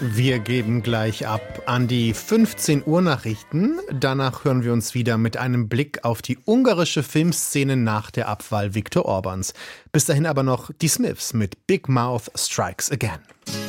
Wir geben gleich ab an die 15 Uhr Nachrichten. Danach hören wir uns wieder mit einem Blick auf die ungarische Filmszene nach der Abwahl Viktor Orbáns. Bis dahin aber noch die Smiths mit Big Mouth Strikes Again.